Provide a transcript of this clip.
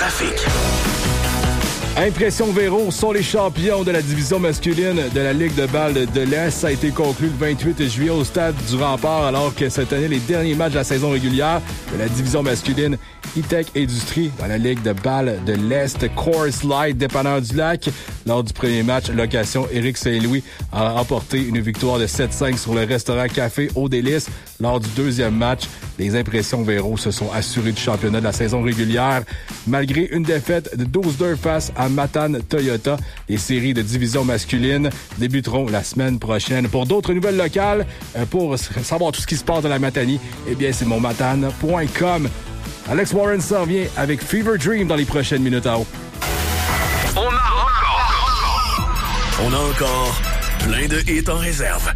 trafic. Impression Véro sont les champions de la division masculine de la Ligue de balle de l'Est. Ça a été conclu le 28 juillet au stade du Rempart, alors que cette année, les derniers matchs de la saison régulière de la division masculine E-Tech Industrie dans la Ligue de balle de l'Est, Coors Light, dépanneur du Lac. Lors du premier match, location Éric Saint-Louis a remporté une victoire de 7-5 sur le restaurant Café Au Délice. Lors du deuxième match, les Impressions Véro se sont assurés du championnat de la saison régulière. Malgré une défaite de 12-2 face à Matane Toyota, les séries de division masculine débuteront la semaine prochaine. Pour d'autres nouvelles locales, pour savoir tout ce qui se passe dans la Matanie, eh bien, c'est monmatane.com. Alex Warren s'en vient avec Fever Dream dans les prochaines minutes à haut. On a encore plein de hits en réserve.